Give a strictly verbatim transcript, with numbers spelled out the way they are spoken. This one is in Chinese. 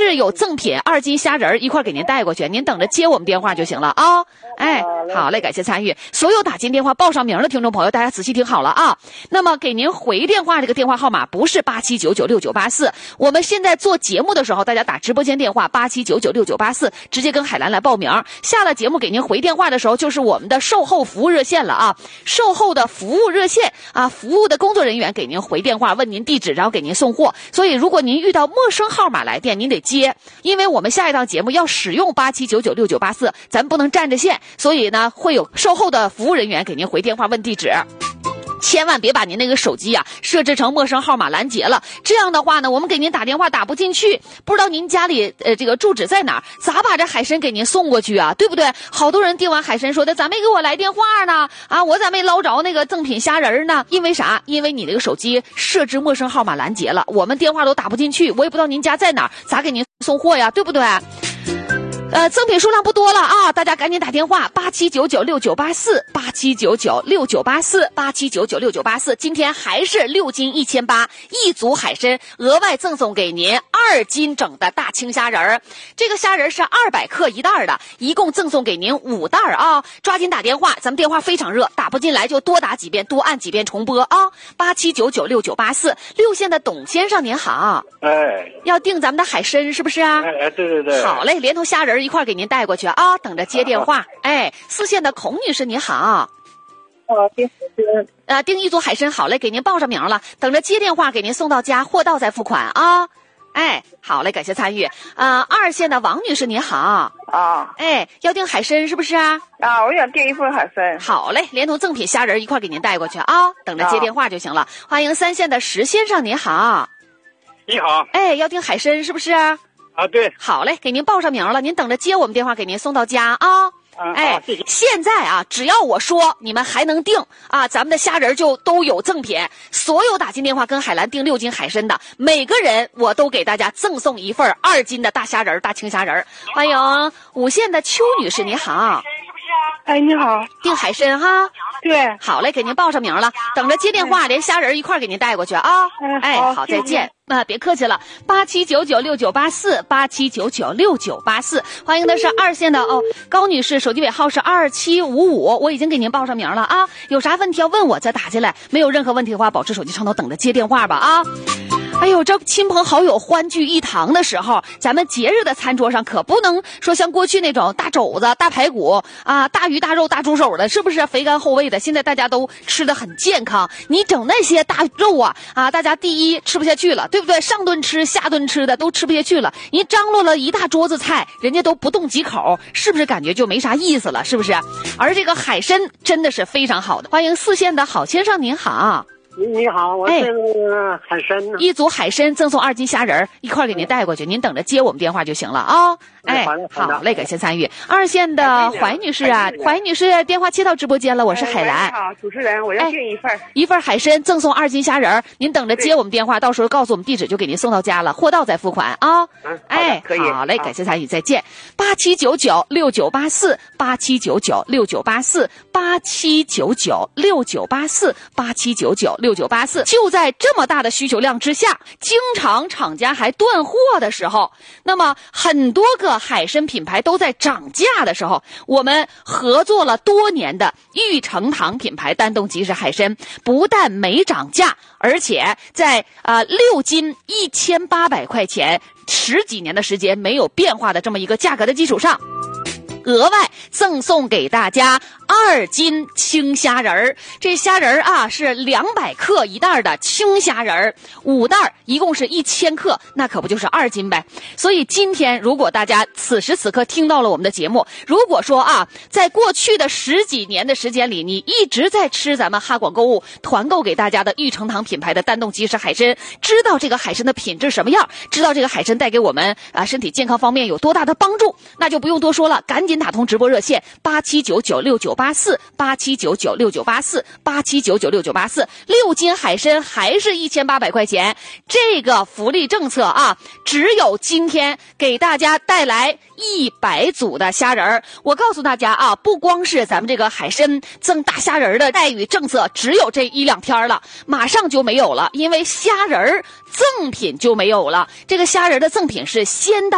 是有赠品二斤虾仁一块给您带过去，您等着接我们电话就行了啊。哎，好嘞，感谢参与。所有打进电话报上名的听众朋友，大家仔细听好了啊。那么给您回电话这个电话号码不是八七九九六九八四，我们现在做节目的时候，大家打直播间电话八七九九六九八四，直接跟海兰来报名。下了节目给您回电话的时候，就是我们的售后服务热线了啊。售后的服务热线啊，服务的工作人员给您回电话，问您地址，然后给您送货。所以如果您遇到陌生号码来电，您得接，因为我们下一档节目要使用八七九九六九八四，咱不能占着线，所以呢会有售后的服务人员给您回电话问地址。千万别把您那个手机啊设置成陌生号码拦截了，这样的话呢，我们给您打电话打不进去，不知道您家里呃这个住址在哪儿，咋把这海参给您送过去啊？对不对？好多人订完海参说的，咋没给我来电话呢？啊，我咋没捞着那个赠品虾仁呢？因为啥？因为你这个手机设置陌生号码拦截了，我们电话都打不进去，我也不知道您家在哪儿，咋给您送货呀？对不对？呃，赠品数量不多了啊，大家赶紧打电话八七九九六九八四八七九九六九八四八七九九六九八四，今天还是六斤一千八，一组海参额外赠送给您二斤整的大青虾仁儿，这个虾仁是二百克一袋的，一共赠送给您五袋啊！抓紧打电话，咱们电话非常热，打不进来就多打几遍，多按几遍重播啊！八七九九六九八四，六线的董先生您好， 哎， 要订咱们的海参是不是啊？ 哎哎，对对对， 好嘞，连同虾仁一块给您带过去啊，等着接电话。哎，四线的孔女士你好， 哦，订海参， 呃，订一组海参，好嘞，给您报上名了，等着接电话给您送到家，货到再付款啊。哎，好嘞，感谢参与。呃，二线的王女士你好， 啊哎，要订海参是不是啊？ 啊，我想订一份海参。 好嘞，连同赠品虾仁一块给您带过去啊，等着接电话就行了。欢迎三线的石先生你好， 你好， 哎，要订海参是不是啊？ 啊对， 好嘞，给您报上名了，您等着接我们电话给您送到家啊。 啊哎， 啊谢谢。 现在啊，只要我说你们还能订啊，咱们的虾仁就都有赠品。所有打进电话跟海兰订六斤海参的，每个人我都给大家赠送一份二斤的大虾仁、大青虾仁。欢迎五线的邱女士，你好， 哎，你好， 订海参哈。 对， 好嘞，给您报上名了，等着接电话，连虾仁一块给您带过去啊。 嗯哎， 好好，再谢谢见。啊，别客气了，八七九九六九八四八七九九六九八四，欢迎的是二线的哦，高女士，手机尾号是二七五五，我已经给您报上名了啊。有啥问题要问我再打进来，没有任何问题的话，保持手机畅通，等着接电话吧啊。哎呦，这亲朋好友欢聚一堂的时候，咱们节日的餐桌上可不能说像过去那种大肘子、大排骨啊、大鱼大肉、大猪手的，是不是肥甘厚味的？现在大家都吃得很健康，你整那些大肉啊啊，大家第一吃不下去了，对不对？上顿吃下顿吃的都吃不下去了，你张罗了一大桌子菜，人家都不动几口，是不是感觉就没啥意思了？是不是？而这个海参真的是非常好的。欢迎四线的郝先生，您好。 你你好，我哎是那个海参呢。 一组海参赠送二斤虾仁一块给您带过去，您等着接我们电话就行了啊。哎， 好的好的好嘞，感谢参与。二线的怀女士啊，怀女士电话接到直播间了，我是海哎兰。 你好，主持人，我要订一份。 一份海参赠送二斤虾仁您等着接我们电话，到时候告诉我们地址就给您送到家了，货到再付款啊。 嗯， 哎， 可以。 好嘞， 好感谢参与，再见。八七九九六九八四八七九九六九八四八七九九六九八四八七九九六九八四。就在这么大的需求量之下，经常厂家还断货的时候，那么很多个海参品牌都在涨价的时候，我们合作了多年的玉成堂品牌单冻即食海参，不但没涨价，而且在呃六斤一千八百块钱，十几年的时间没有变化的这么一个价格的基础上，额外赠送给大家二斤青虾仁儿。这虾仁儿啊是两百克一袋的青虾仁儿，五袋一共是一千克，那可不就是二斤呗。所以今天如果大家此时此刻听到了我们的节目，如果说啊在过去的十几年的时间里，你一直在吃咱们哈广购物团购给大家的玉成堂品牌的单冻即食海参，知道这个海参的品质什么样，知道这个海参带给我们啊身体健康方面有多大的帮助，那就不用多说了，赶紧打通直播热线八七九九六九八四八七九九六九八四八七九九六九八四，六斤海参还是一千八百块钱。这个福利政策啊，只有今天给大家带来一百组的虾仁儿。我告诉大家啊，不光是咱们这个海参赠大虾仁儿的待遇政策，只有这一两天了，马上就没有了，因为虾仁儿赠品就没有了。这个虾仁儿的赠品是先到